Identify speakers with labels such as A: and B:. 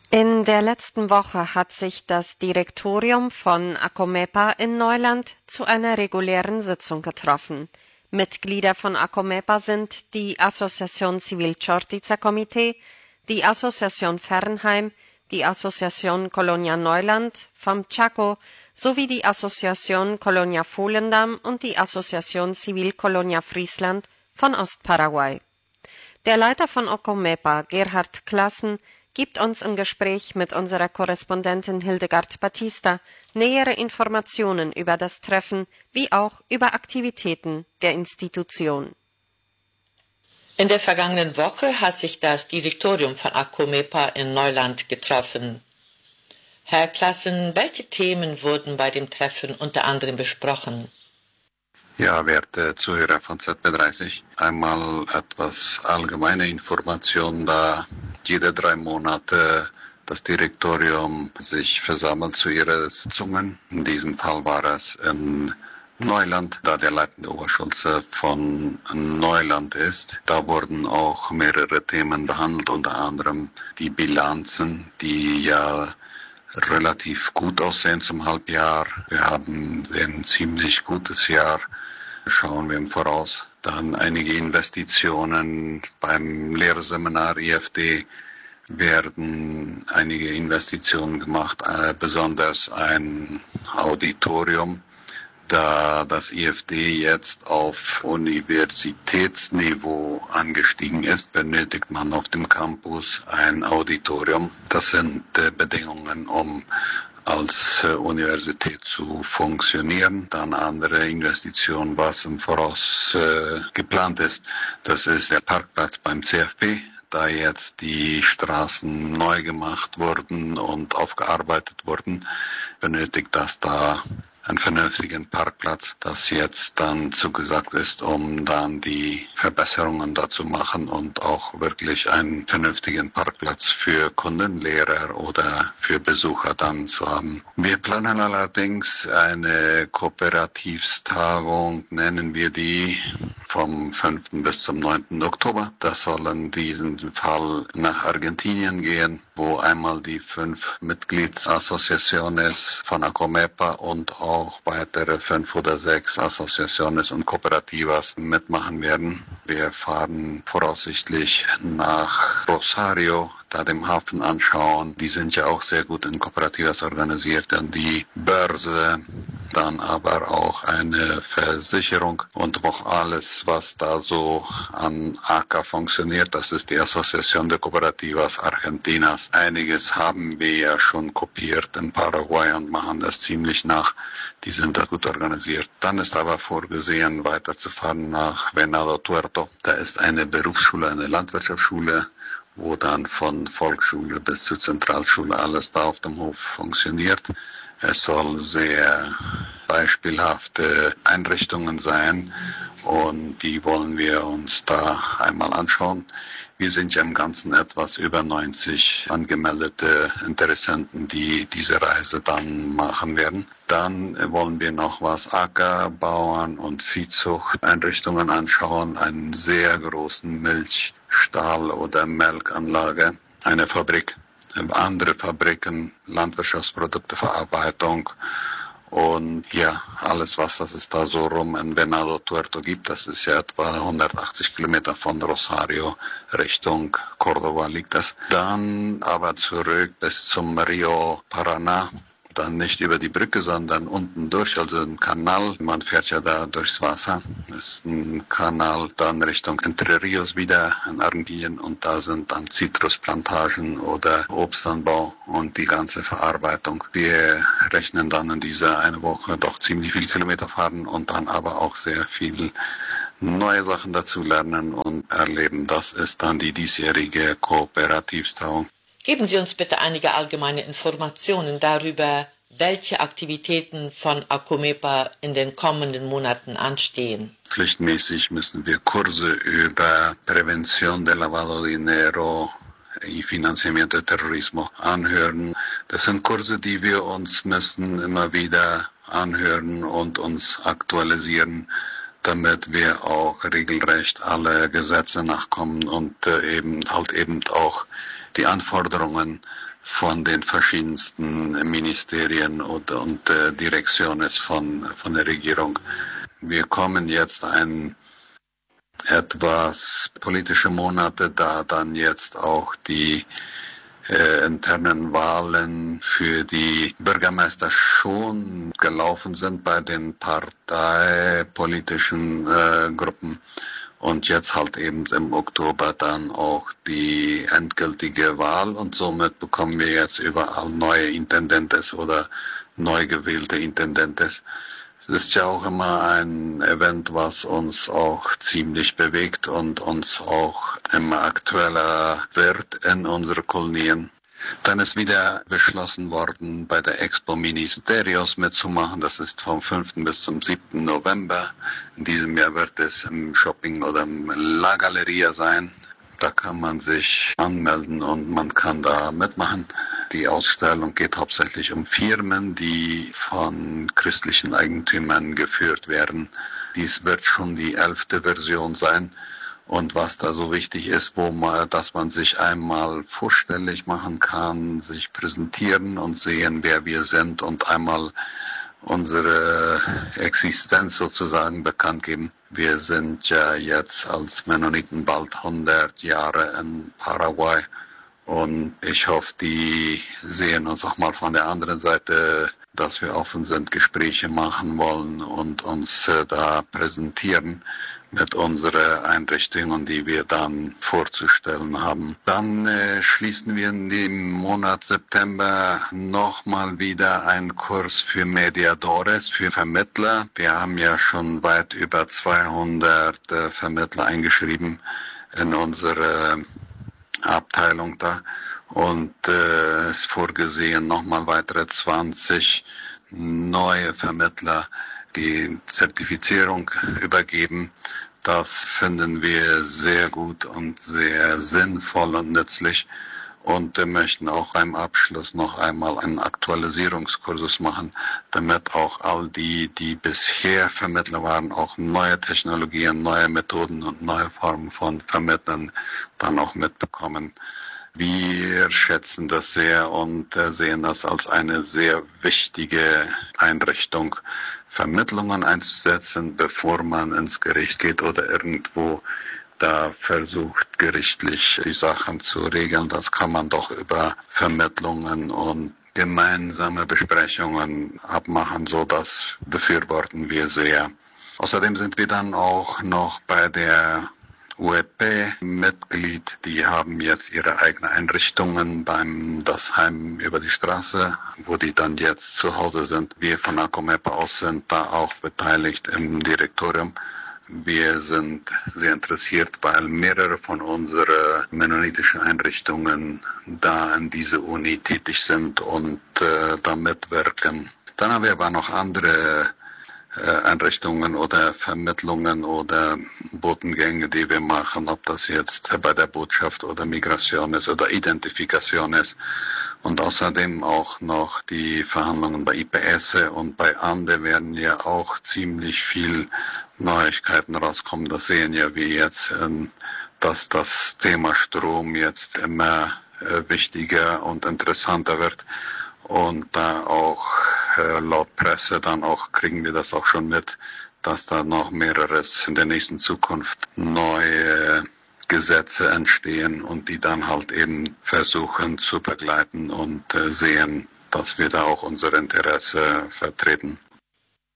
A: In der letzten Woche hat sich das Direktorium von Acomepa in Neuland zu einer regulären Sitzung getroffen. Mitglieder von Acomepa sind die Asociación Civil Chortitza Comité, die Asociación Fernheim, die Asociación Colonia Neuland vom Chaco sowie die Asociación Colonia Volendam und die Asociación Civil Colonia Friesland von Ostparaguay. Der Leiter von Acomepa, Gerhard Klassen, gibt uns im Gespräch mit unserer Korrespondentin Hildegard Batista nähere Informationen über das Treffen wie auch über Aktivitäten der Institution.
B: In der vergangenen Woche hat sich das Direktorium von Acomepa in Neuland getroffen. Herr Klassen, welche Themen wurden bei dem Treffen unter anderem besprochen?
C: Ja, werte Zuhörer von ZB30, einmal etwas allgemeine Informationen, da jede 3 Monate das Direktorium sich versammelt zu ihren Sitzungen. In diesem Fall war es in Neuland, da der leitende Oberschulze von Neuland ist. Da wurden auch mehrere Themen behandelt, unter anderem die Bilanzen, die ja relativ gut aussehen zum Halbjahr. Wir haben ein ziemlich gutes Jahr, schauen wir im Voraus. Dann einige Investitionen beim Lehrseminar IFD werden einige Investitionen gemacht, besonders ein Auditorium. Da das IFD jetzt auf Universitätsniveau angestiegen ist, benötigt man auf dem Campus ein Auditorium. Das sind Bedingungen, um als Universität zu funktionieren. Dann andere Investitionen, was im Voraus geplant ist. Das ist der Parkplatz beim CFP. Da jetzt die Straßen neu gemacht wurden und aufgearbeitet wurden, benötigt das da einen vernünftigen Parkplatz, das jetzt dann zugesagt ist, um dann die Verbesserungen dazu machen und auch wirklich einen vernünftigen Parkplatz für Kunden, Lehrer oder für Besucher dann zu haben. Wir planen allerdings eine Kooperativstagung, nennen wir die, vom 5. bis zum 9. Oktober. Das soll in diesem Fall nach Argentinien gehen, wo einmal die 5 Mitgliedsasociaciones von Acomepa und auch weitere 5 oder 6 Asociaciones und Cooperativas mitmachen werden. Wir fahren voraussichtlich nach Rosario, da dem Hafen anschauen. Die sind ja auch sehr gut in Kooperativas organisiert. Dann die Börse, dann aber auch eine Versicherung und auch alles, was da so an ACA funktioniert. Das ist die Asociación de Cooperativas Argentinas. Einiges haben wir ja schon kopiert in Paraguay und machen das ziemlich nach. Die sind da gut organisiert. Dann ist aber vorgesehen, weiterzufahren nach Venado Tuerto. Da ist eine Berufsschule, eine Landwirtschaftsschule, wo dann von Volksschule bis zur Zentralschule alles da auf dem Hof funktioniert. Es soll sehr beispielhafte Einrichtungen sein und die wollen wir uns da einmal anschauen. Wir sind ja im Ganzen etwas über 90 angemeldete Interessenten, die diese Reise dann machen werden. Dann wollen wir noch was Ackerbauern und Viehzuchteinrichtungen anschauen, einen sehr großen Milchstall oder Melkanlage, eine Fabrik, andere Fabriken, Landwirtschaftsprodukte, Verarbeitung und ja, alles was das ist da so rum in Venado Tuerto gibt, das ist ja etwa 180 Kilometer von Rosario Richtung Córdoba liegt das. Dann aber zurück bis zum Rio Paraná. Dann nicht über die Brücke, sondern unten durch, also ein Kanal. Man fährt ja da durchs Wasser. Das ist ein Kanal dann Richtung Entre Rios wieder in Argentinien und da sind dann Zitrusplantagen oder Obstanbau und die ganze Verarbeitung. Wir rechnen dann in dieser eine Woche doch ziemlich viele Kilometer fahren und dann aber auch sehr viel neue Sachen dazu lernen und erleben. Das ist dann die diesjährige Kooperativstagung.
B: Geben Sie uns bitte einige allgemeine Informationen darüber, welche Aktivitäten von Acomepa in den kommenden Monaten anstehen.
C: Pflichtmäßig müssen wir Kurse über Prevención de lavado de dinero y financiamiento de terrorismo anhören. Das sind Kurse, die wir uns müssen immer wieder anhören und uns aktualisieren. damit wir auch regelrecht alle Gesetze nachkommen und eben auch die Anforderungen von den verschiedensten Ministerien und Direktionen von der Regierung. Wir kommen jetzt etwas politische Monate, da dann jetzt auch die internen Wahlen für die Bürgermeister schon gelaufen sind bei den parteipolitischen Gruppen und jetzt halt eben im Oktober dann auch die endgültige Wahl und somit bekommen wir jetzt überall neue Intendentes oder neu gewählte Intendentes. Es ist ja auch immer ein Event, was uns auch ziemlich bewegt und uns auch immer aktueller wird in unsere Kolonien. Dann ist wieder beschlossen worden, bei der Expo Ministerios mitzumachen. Das ist vom 5. bis zum 7. November. In diesem Jahr wird es im Shopping oder im La Galleria sein. Da kann man sich anmelden und man kann da mitmachen. Die Ausstellung geht hauptsächlich um Firmen, die von christlichen Eigentümern geführt werden. Dies wird schon die 11. Version sein. Und was da so wichtig ist, dass man sich einmal vorstellig machen kann, sich präsentieren und sehen, wer wir sind und einmal unsere Existenz sozusagen bekannt geben. Wir sind ja jetzt als Mennoniten bald 100 Jahre in Paraguay und ich hoffe, die sehen uns auch mal von der anderen Seite, dass wir offen sind, Gespräche machen wollen und uns da präsentieren mit unseren Einrichtungen, die wir dann vorzustellen haben. Dann schließen wir in dem Monat September nochmal wieder einen Kurs für Mediadores, für Vermittler. Wir haben ja schon weit über 200 Vermittler eingeschrieben in unsere Abteilung da und ist vorgesehen nochmal weitere 20 neue Vermittler, die Zertifizierung übergeben. Das finden wir sehr gut und sehr sinnvoll und nützlich und möchten auch beim Abschluss noch einmal einen Aktualisierungskursus machen, damit auch all die bisher Vermittler waren, auch neue Technologien, neue Methoden und neue Formen von Vermittlern dann auch mitbekommen. Wir schätzen das sehr und sehen das als eine sehr wichtige Einrichtung, Vermittlungen einzusetzen, bevor man ins Gericht geht oder irgendwo da versucht, gerichtlich die Sachen zu regeln. Das kann man doch über Vermittlungen und gemeinsame Besprechungen abmachen, so das befürworten wir sehr. Außerdem sind wir dann auch noch bei der UEP Mitglied, die haben jetzt ihre eigenen Einrichtungen beim das Heim über die Straße, wo die dann jetzt zu Hause sind. Wir von Acomepa aus sind da auch beteiligt im Direktorium. Wir sind sehr interessiert, weil mehrere von unseren mennonitischen Einrichtungen da in dieser Uni tätig sind und da mitwirken. Dann haben wir aber noch andere Einrichtungen oder Vermittlungen oder Botengänge, die wir machen, ob das jetzt bei der Botschaft oder Migration ist oder Identifikation ist. Und außerdem auch noch die Verhandlungen bei IPS und bei ANDE werden ja auch ziemlich viel Neuigkeiten rauskommen. Das sehen ja wir jetzt, dass das Thema Strom jetzt immer wichtiger und interessanter wird. Und da auch laut Presse dann auch kriegen wir das auch schon mit, dass da noch mehreres in der nächsten Zukunft neue Gesetze entstehen und die dann halt eben versuchen zu begleiten und sehen, dass wir da auch unser Interesse vertreten.